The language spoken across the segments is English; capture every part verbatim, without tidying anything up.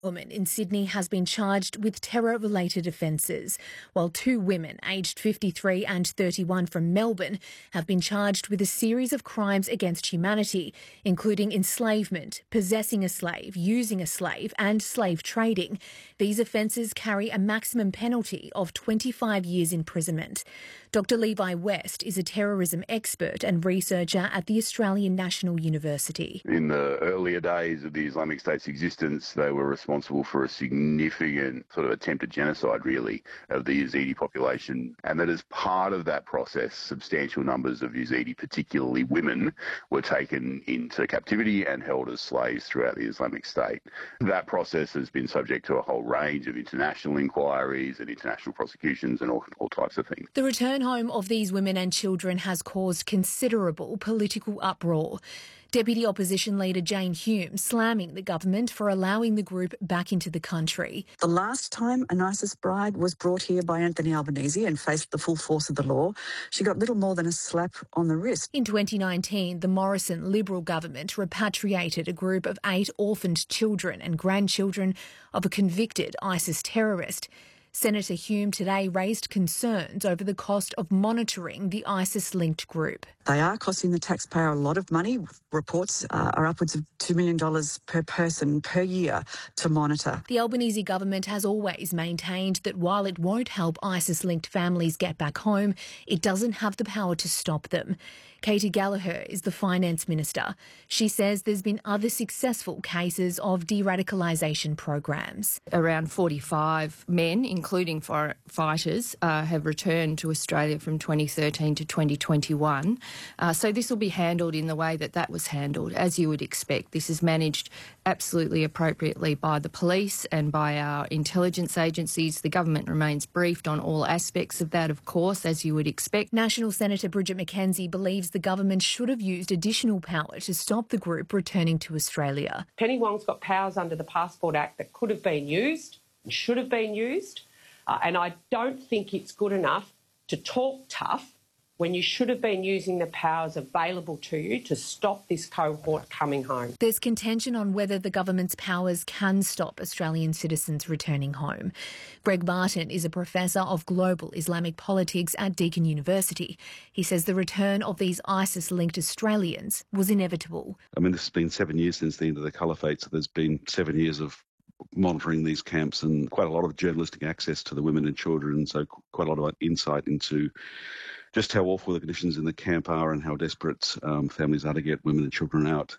Woman in Sydney has been charged with terror-related offences, while two women aged fifty-three and thirty-one from Melbourne have been charged with a series of crimes against humanity, including enslavement, possessing a slave, using a slave and slave trading. These offences carry a maximum penalty of twenty-five years imprisonment. Doctor Levi West is a terrorism expert and researcher at the Australian National University. In the earlier days of the Islamic State's existence, they were responsible for a significant sort of attempted genocide, really, of the Yazidi population, and that as part of that process, substantial numbers of Yazidi, particularly women, were taken into captivity and held as slaves throughout the Islamic State. That process has been subject to a whole range of international inquiries and international prosecutions and all, all types of things. The return home of these women and children has caused considerable political uproar. Deputy Opposition Leader Jane Hume slamming the government for allowing the group back into the country. The last time an ISIS bride was brought here by Anthony Albanese and faced the full force of the law, she got little more than a slap on the wrist. In twenty nineteen, the Morrison Liberal government repatriated a group of eight orphaned children and grandchildren of a convicted ISIS terrorist. Senator Hume today raised concerns over the cost of monitoring the ISIS-linked group. They are costing the taxpayer a lot of money. Reports uh, are upwards of two million dollars per person per year to monitor. The Albanese government has always maintained that while it won't help ISIS-linked families get back home, it doesn't have the power to stop them. Katie Gallagher is the Finance Minister. She says there's been other successful cases of de-radicalisation programs. Around forty-five men, including fighters, uh, have returned to Australia from twenty thirteen to twenty twenty-one. Uh, so this will be handled in the way that that was handled, as you would expect. This is managed absolutely appropriately by the police and by our intelligence agencies. The government remains briefed on all aspects of that, of course, as you would expect. National Senator Bridget McKenzie believes the government should have used additional power to stop the group returning to Australia. Penny Wong's got powers under the Passport Act that could have been used and should have been used. Uh, and I don't think it's good enough to talk tough when you should have been using the powers available to you to stop this cohort coming home. There's contention on whether the government's powers can stop Australian citizens returning home. Greg Barton is a professor of global Islamic politics at Deakin University. He says the return of these ISIS-linked Australians was inevitable. I mean, this has been seven years since the end of the caliphate, so there's been seven years of monitoring these camps and quite a lot of journalistic access to the women and children, so quite a lot of insight into just how awful the conditions in the camp are and how desperate um, families are to get women and children out.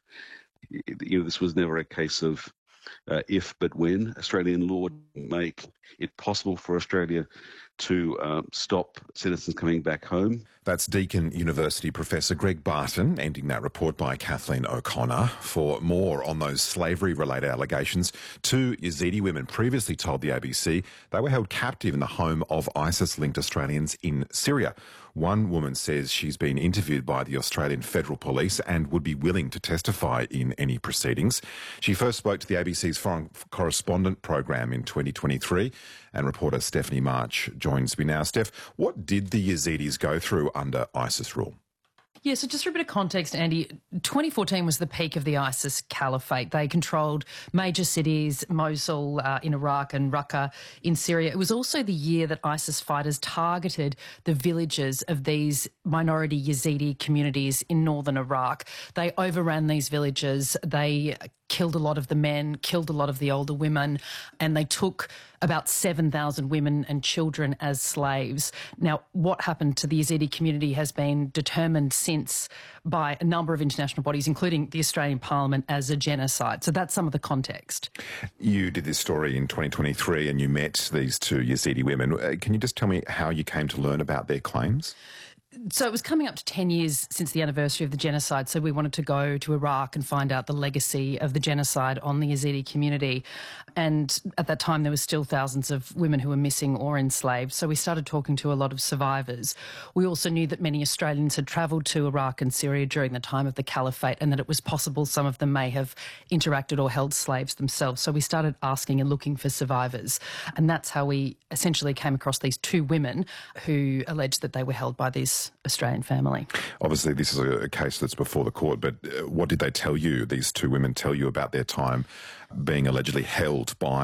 You know, this was never a case of uh, if but when. Australian law make it possible for Australia to uh, stop citizens coming back home. That's Deakin University Professor Greg Barton, ending that report by Kathleen O'Connor. For more on those slavery-related allegations, two Yazidi women previously told the A B C they were held captive in the home of ISIS-linked Australians in Syria. One woman says she's been interviewed by the Australian Federal Police and would be willing to testify in any proceedings. She first spoke to the A B C's Foreign Correspondent program in twenty twenty-three, and reporter Stephanie March joins me now. Steph, what did the Yazidis go through under ISIS rule? Yeah, so just for a bit of context, Andy, twenty fourteen was the peak of the ISIS caliphate. They controlled major cities, Mosul uh, in Iraq and Raqqa in Syria. It was also the year that ISIS fighters targeted the villages of these minority Yazidi communities in northern Iraq. They overran these villages. They killed a lot of the men, killed a lot of the older women, and they took about seven thousand women and children as slaves. Now, what happened to the Yazidi community has been determined since by a number of international bodies, including the Australian Parliament, as a genocide. So that's some of the context. You did this story in twenty twenty-three and you met these two Yazidi women. Uh, can you just tell me how you came to learn about their claims? So it was coming up to ten years since the anniversary of the genocide, so we wanted to go to Iraq and find out the legacy of the genocide on the Yazidi community. And at that time, there were still thousands of women who were missing or enslaved, so we started talking to a lot of survivors. We also knew that many Australians had travelled to Iraq and Syria during the time of the caliphate and that it was possible some of them may have interacted or held slaves themselves. So we started asking and looking for survivors. And that's how we essentially came across these two women who alleged that they were held by this Australian family. Obviously, this is a case that's before the court, but what did they tell you, these two women tell you about their time being allegedly held handled by